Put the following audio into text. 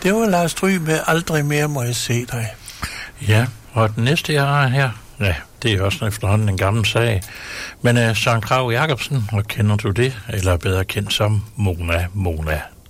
Det var Lars Stryg med Aldrig mere må jeg se dig. Ja, og den næste, jeg har her, ja, det er også efterhånden en gammel sag. Men Søren Kragh Jacobsen, og kender du det? Eller bedre kendt som Mona.